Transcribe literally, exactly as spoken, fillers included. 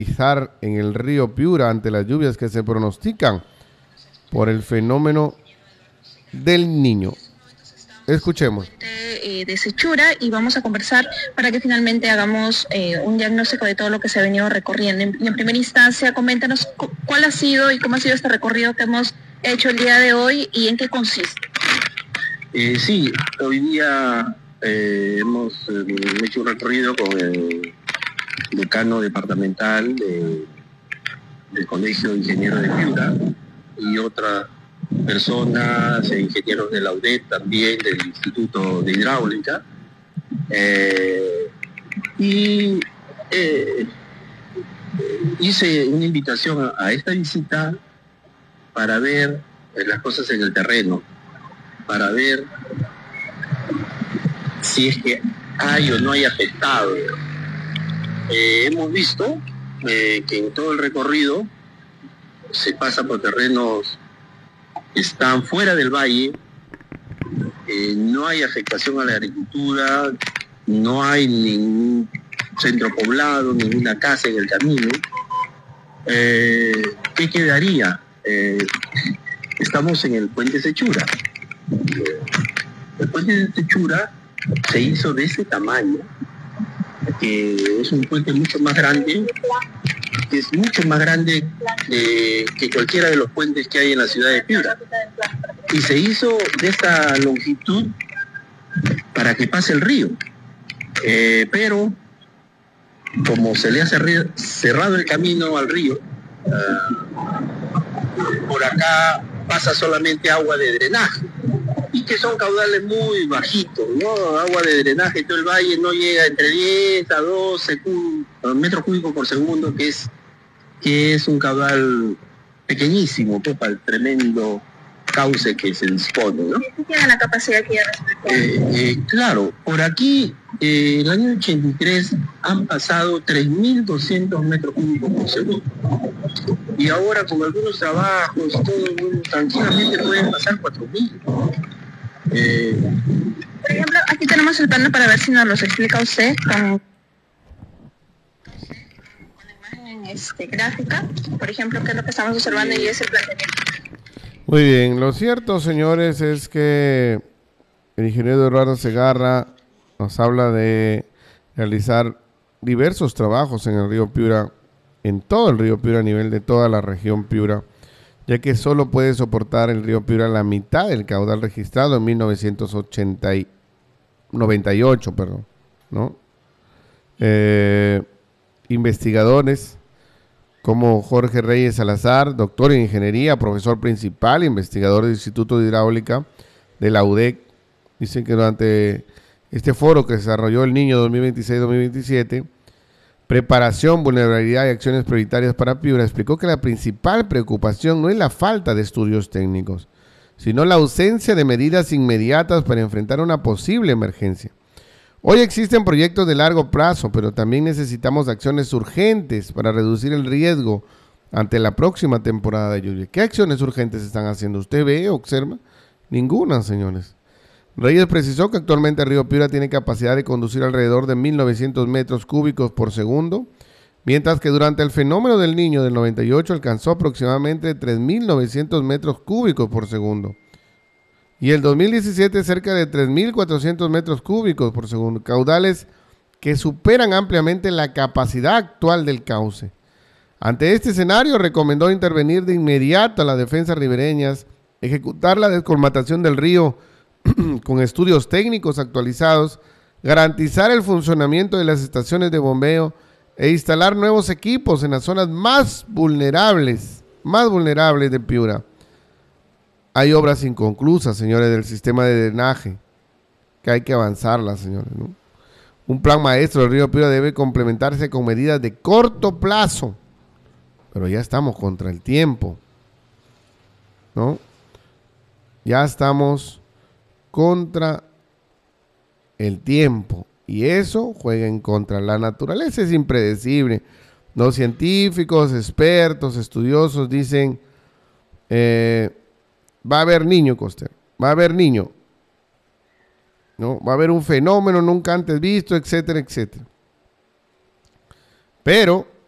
izar en el río Piura ante las lluvias que se pronostican por el fenómeno del Niño. Escuchemos. De, de Sechura, y vamos a conversar para que finalmente hagamos eh, un diagnóstico de todo lo que se ha venido recorriendo. En, en primera instancia, coméntanos cuál ha sido y cómo ha sido este recorrido que hemos hecho el día de hoy y en qué consiste. Eh, sí, hoy día eh, hemos eh, hecho un recorrido con el decano departamental de, del Colegio de Ingenieros de Piura y otras personas, e ingenieros de la U D E T también, del Instituto de Hidráulica. Eh, y eh, hice una invitación a, a esta visita para ver eh, las cosas en el terreno, para ver si es que hay o no hay afectado. Eh, hemos visto eh, que en todo el recorrido se pasa por terrenos que están fuera del valle, eh, no hay afectación a la agricultura, no hay ningún centro poblado, ninguna casa en el camino. Eh, ¿Qué quedaría? Eh, estamos en el puente Sechura. El puente de Sechura se hizo de ese tamaño, que es un puente mucho más grande, que es mucho más grande eh, que cualquiera de los puentes que hay en la ciudad de Piura. Y se hizo de esta longitud para que pase el río. Eh, pero, como se le ha cerrado el camino al río, uh, por acá pasa solamente agua de drenaje, y que son caudales muy bajitos, ¿no? Agua de drenaje, todo el valle no llega entre diez a doce metros cúbicos por segundo, que es, que es un caudal pequeñísimo, pues, para el tremendo cauce que se dispone, ¿no? ¿Qué tiene la capacidad que ya respecto? Eh, eh, claro, por aquí, eh, el año ochenta y tres han pasado tres mil doscientos metros cúbicos por segundo. Y ahora, con algunos trabajos, todo, tranquilamente pueden pasar cuatro mil. Eh, Por ejemplo, aquí tenemos el plano para ver si nos los explica usted con, con la imagen este, gráfica. Por ejemplo, qué es lo que estamos observando y es el planteamiento. Muy bien, lo cierto, señores, es que el ingeniero Eduardo Segarra nos habla de realizar diversos trabajos en el río Piura, en todo el río Piura, a nivel de toda la región Piura, ya que solo puede soportar el río Piura la mitad del caudal registrado en mil novecientos noventa y ocho, perdón, ¿no? Eh, investigadores como Jorge Reyes Salazar, doctor en ingeniería, profesor principal, investigador del Instituto de Hidráulica de la U D E C, dicen que durante este foro que desarrolló el Niño dos mil veintiséis dos mil veintisiete, preparación, vulnerabilidad y acciones prioritarias para Piura, explicó que la principal preocupación no es la falta de estudios técnicos, sino la ausencia de medidas inmediatas para enfrentar una posible emergencia. Hoy existen proyectos de largo plazo, pero también necesitamos acciones urgentes para reducir el riesgo ante la próxima temporada de lluvia. ¿Qué acciones urgentes están haciendo? ¿Usted ve, observa? Ninguna, señores. Reyes precisó que actualmente el río Piura tiene capacidad de conducir alrededor de mil novecientos metros cúbicos por segundo, mientras que durante el fenómeno del Niño del noventa y ocho alcanzó aproximadamente tres mil novecientos metros cúbicos por segundo. Y el dos mil diecisiete cerca de tres mil cuatrocientos metros cúbicos por segundo, caudales que superan ampliamente la capacidad actual del cauce. Ante este escenario, recomendó intervenir de inmediato a las defensas ribereñas, ejecutar la descolmatación del río con estudios técnicos actualizados, garantizar el funcionamiento de las estaciones de bombeo e instalar nuevos equipos en las zonas más vulnerables, más vulnerables de Piura. Hay obras inconclusas, señores, del sistema de drenaje, que hay que avanzarlas, señores, ¿no? Un plan maestro del río Piura debe complementarse con medidas de corto plazo, pero ya estamos contra el tiempo, ¿no? Ya estamos contra el tiempo y eso juega en contra. La naturaleza es impredecible. Los científicos, expertos, estudiosos dicen... Eh, va a haber niño costero, va a haber niño, ¿no? Va a haber un fenómeno nunca antes visto, etcétera, etcétera. Pero